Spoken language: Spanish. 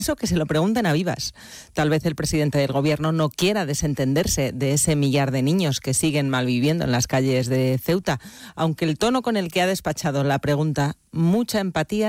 Eso que se lo pregunten a Vivas. Tal vez el presidente del gobierno no quiera desentenderse de ese millar de niños que siguen malviviendo en las calles de Ceuta, aunque el tono con el que ha despachado la pregunta, mucha empatía